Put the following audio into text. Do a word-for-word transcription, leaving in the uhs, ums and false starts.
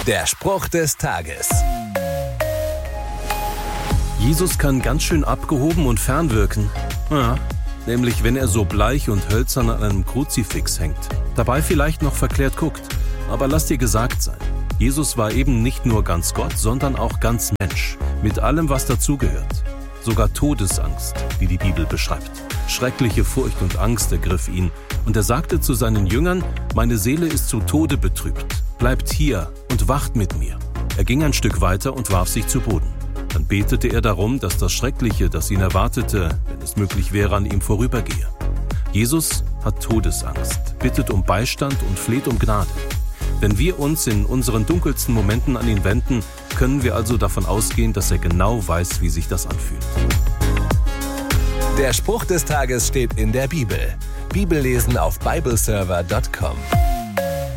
Der Spruch des Tages. Jesus kann ganz schön abgehoben und fern wirken. Ja, nämlich wenn er so bleich und hölzern an einem Kruzifix hängt. Dabei vielleicht noch verklärt guckt. Aber lass dir gesagt sein, Jesus war eben nicht nur ganz Gott, sondern auch ganz Mensch. Mit allem, was dazugehört. Sogar Todesangst, wie die Bibel beschreibt. Schreckliche Furcht und Angst ergriff ihn. Und er sagte zu seinen Jüngern, meine Seele ist zu Tode betrübt. Bleibt hier und wacht mit mir. Er ging ein Stück weiter und warf sich zu Boden. Dann betete er darum, dass das Schreckliche, das ihn erwartete, wenn es möglich wäre, an ihm vorübergehe. Jesus hat Todesangst, bittet um Beistand und fleht um Gnade. Wenn wir uns in unseren dunkelsten Momenten an ihn wenden, können wir also davon ausgehen, dass er genau weiß, wie sich das anfühlt. Der Spruch des Tages steht in der Bibel. Bibellesen auf bibleserver punkt com.